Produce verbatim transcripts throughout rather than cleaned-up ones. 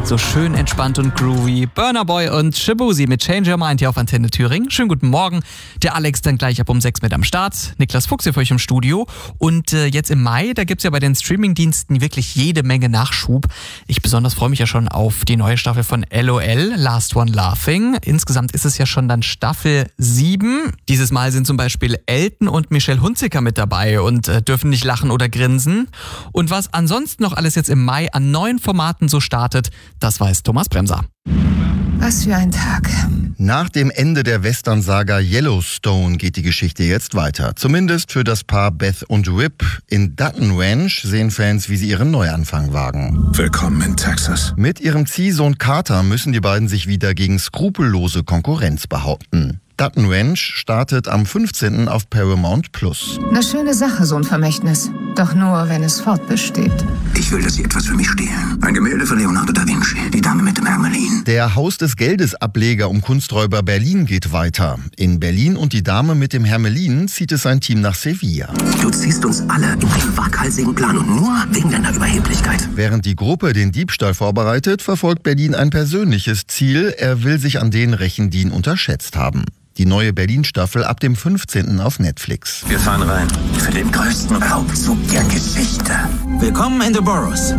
So schön entspannt und groovy. Burna Boy und Shaboozey mit Change Your Mind hier auf Antenne Thüringen. Schönen guten Morgen. Der Alex dann gleich ab um sechs mit am Start. Niklas Fuchs hier für euch im Studio. Und äh, jetzt im Mai, da gibt's ja bei den Streamingdiensten wirklich jede Menge Nachschub. Ich besonders freue mich ja schon auf die neue Staffel von L O L, Last One Laughing. Insgesamt ist es ja schon dann Staffel sieben. Dieses Mal sind zum Beispiel Elton und Michelle Hunziker mit dabei und äh, dürfen nicht lachen oder grinsen. Und was ansonsten noch alles jetzt im Mai an neuen Formaten so startet, das weiß Thomas Bremser. Was für ein Tag. Nach dem Ende der Western-Saga Yellowstone geht die Geschichte jetzt weiter. Zumindest für das Paar Beth und Rip. In Dutton Ranch sehen Fans, wie sie ihren Neuanfang wagen. Willkommen in Texas. Mit ihrem Ziehsohn Carter müssen die beiden sich wieder gegen skrupellose Konkurrenz behaupten. Dutton Ranch startet am fünfzehnten auf Paramount Plus. Eine schöne Sache, so ein Vermächtnis. Doch nur, wenn es fortbesteht. Ich will, dass Sie etwas für mich stehlen. Ein Gemälde von Leonardo da Vinci. Die Dame mit dem Hermelin. Der Haus des Geldes Ableger um Kunsträuber Berlin geht weiter. In Berlin und die Dame mit dem Hermelin zieht es ein Team nach Sevilla. Du ziehst uns alle in einen waghalsigen Plan und nur wegen deiner Überheblichkeit. Während die Gruppe den Diebstahl vorbereitet, verfolgt Berlin ein persönliches Ziel. Er will sich an denen rächen, die ihn unterschätzt haben. Die neue Berlin-Staffel ab dem fünfzehnten auf Netflix. Wir fahren rein. Für den größten Raubzug der Geschichte. Willkommen in The Burrows,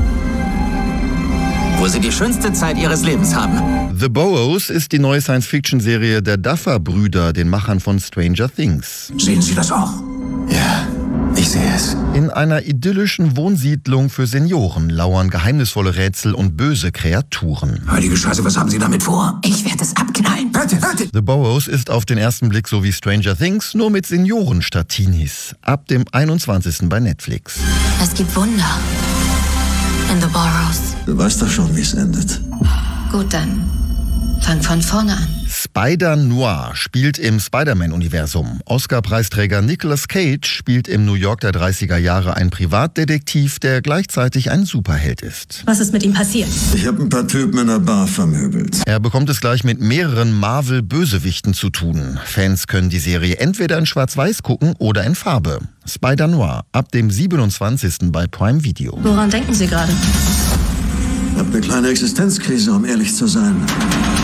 wo Sie die schönste Zeit Ihres Lebens haben. The Burrows ist die neue Science-Fiction-Serie der Duffer-Brüder, den Machern von Stranger Things. Sehen Sie das auch? Ja, ich sehe es. In einer idyllischen Wohnsiedlung für Senioren lauern geheimnisvolle Rätsel und böse Kreaturen. Heilige Scheiße, was haben Sie damit vor? Ich werde es abknallen. Warte, warte! The Burrows ist auf den ersten Blick so wie Stranger Things, nur mit Senioren statt Teenies. Ab dem einundzwanzigsten bei Netflix. Es gibt Wunder in The Burrows. Du weißt doch schon, wie es endet. Gut, dann fang von vorne an. Spider-Noir spielt im Spider-Man-Universum. Oscar-Preisträger Nicolas Cage spielt im New York der dreißiger Jahre einen Privatdetektiv, der gleichzeitig ein Superheld ist. Was ist mit ihm passiert? Ich habe ein paar Typen in der Bar vermöbelt. Er bekommt es gleich mit mehreren Marvel-Bösewichten zu tun. Fans können die Serie entweder in Schwarz-Weiß gucken oder in Farbe. Spider-Noir ab dem siebenundzwanzigsten bei Prime Video. Woran denken Sie gerade? Ich habe eine kleine Existenzkrise, um ehrlich zu sein.